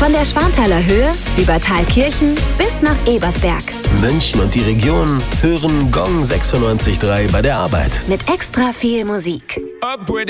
Von der Schwanthaler Höhe über Thalkirchen bis nach Ebersberg. München und die Region hören Gong 96.3 bei der Arbeit. Mit extra viel Musik.